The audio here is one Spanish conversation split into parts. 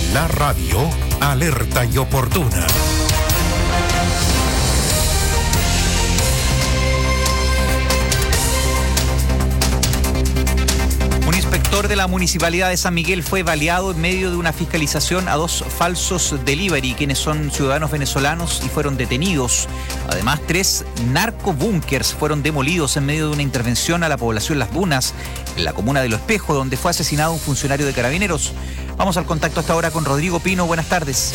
La radio alerta y oportuna. Un inspector de la Municipalidad de San Miguel fue baleado en medio de una fiscalización a 2 falsos delivery, quienes son ciudadanos venezolanos y fueron detenidos. Además, 3 narcobúnkers fueron demolidos en medio de una intervención a la población Las Dunas, en la comuna de Lo Espejo, donde fue asesinado un funcionario de Carabineros. Vamos al contacto hasta ahora con Rodrigo Pino. Buenas tardes.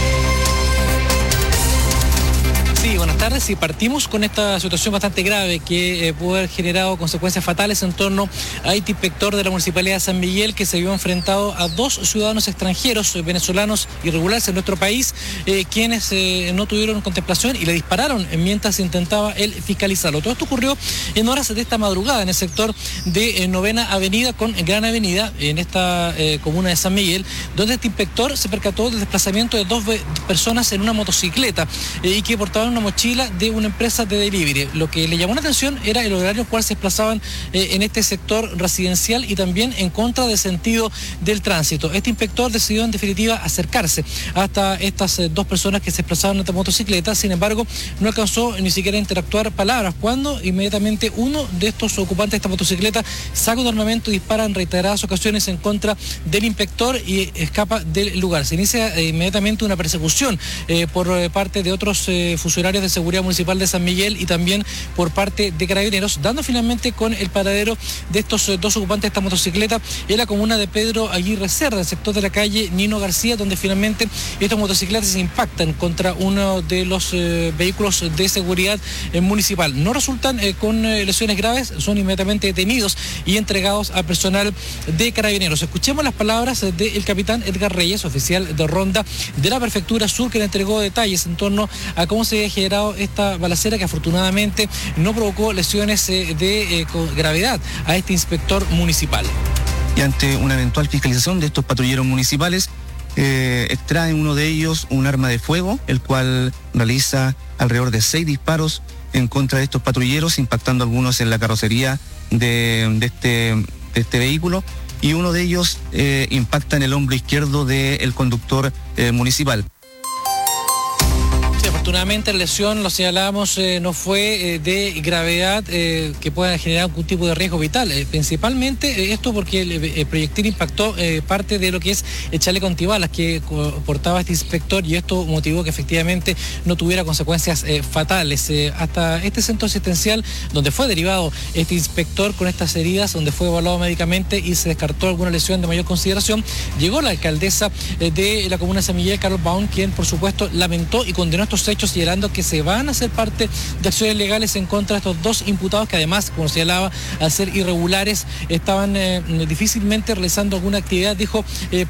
Sí, buenas tardes. Y partimos con esta situación bastante grave que pudo haber generado consecuencias fatales en torno a este inspector de la Municipalidad de San Miguel, que se vio enfrentado a 2 ciudadanos extranjeros venezolanos irregulares en nuestro país, quienes no tuvieron contemplación y le dispararon mientras intentaba él fiscalizarlo. Todo esto ocurrió en horas de esta madrugada en el sector de Novena Avenida con Gran Avenida, en esta comuna de San Miguel, donde este inspector se percató del desplazamiento de 2 personas en una motocicleta y que portaban una mochila de una empresa de delivery. Lo que le llamó la atención era el horario en el cual se desplazaban en este sector residencial y también en contra del sentido del tránsito. Este inspector decidió en definitiva acercarse hasta estas 2 personas que se desplazaban en esta motocicleta. Sin embargo, no alcanzó ni siquiera a interactuar palabras cuando inmediatamente uno de estos ocupantes de esta motocicleta saca un armamento y dispara en reiteradas ocasiones en contra del inspector y escapa del lugar. Se inicia inmediatamente una persecución por parte de otros funcionarios de seguridad municipal de San Miguel y también por parte de Carabineros, dando finalmente con el paradero de estos 2 ocupantes de esta motocicleta en la comuna de Pedro Aguirre Cerda, el sector de la calle Nino García, donde finalmente estas motocicletas se impactan contra uno de los vehículos de seguridad municipal. No resultan con lesiones graves, son inmediatamente detenidos y entregados a personal de Carabineros. Escuchemos las palabras del capitán Edgar Reyes, oficial de ronda de la Prefectura Sur, que le entregó detalles en torno a cómo se ha generado esta balacera, que afortunadamente no provocó lesiones de gravedad a este inspector municipal. Y ante una eventual fiscalización de estos patrulleros municipales, extraen uno de ellos un arma de fuego, el cual realiza alrededor de 6 disparos en contra de estos patrulleros, impactando algunos en la carrocería de este vehículo, y uno de ellos impacta en el hombro izquierdo del conductor municipal. Afortunadamente la lesión, lo señalábamos, no fue de gravedad que pueda generar algún tipo de riesgo vital. Principalmente esto porque el proyectil impactó parte de lo que es el chaleco antibalas que portaba este inspector, y esto motivó que efectivamente no tuviera consecuencias fatales. Hasta este centro asistencial donde fue derivado este inspector con estas heridas, donde fue evaluado médicamente y se descartó alguna lesión de mayor consideración, llegó la alcaldesa de la comuna de San Miguel, Carol Baum, quien por supuesto lamentó y condenó estos hechos, señalando que se van a hacer parte de acciones legales en contra de estos 2 imputados, que además, como señalaba, al ser irregulares, estaban difícilmente realizando alguna actividad, dijo,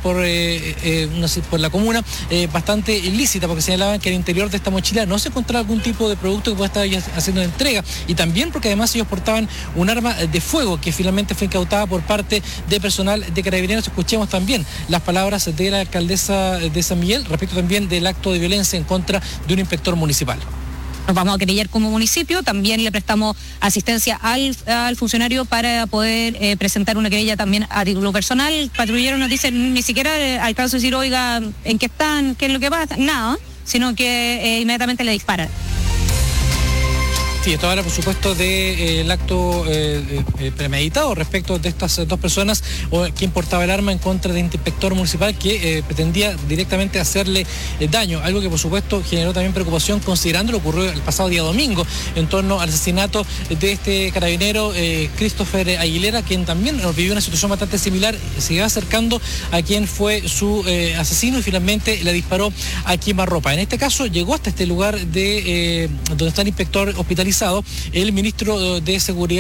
por la comuna, bastante ilícita, porque señalaban que al interior de esta mochila no se encontraba algún tipo de producto que pueda estar haciendo entrega, y también porque además ellos portaban un arma de fuego que finalmente fue incautada por parte de personal de Carabineros. Escuchemos también las palabras de la alcaldesa de San Miguel respecto también del acto de violencia en contra de un inspector municipal. Nos vamos a querellar como municipio, también le prestamos asistencia al funcionario para poder presentar una querella también a título personal. El patrullero nos dice, ni siquiera alcanzo a decir, oiga, ¿en qué están? ¿Qué es lo que pasa? Nada, sino que inmediatamente le disparan. Sí, esto habla por supuesto del acto premeditado respecto de estas 2 personas, o quien portaba el arma en contra de un inspector municipal que pretendía directamente hacerle daño, algo que por supuesto generó también preocupación considerando lo que ocurrió el pasado día domingo en torno al asesinato de este carabinero Christopher Aguilera, quien también vivió una situación bastante similar, se iba acercando a quien fue su asesino y finalmente le disparó a quemarropa. En este caso llegó hasta este lugar donde está el inspector hospitalizado, el ministro de Seguridad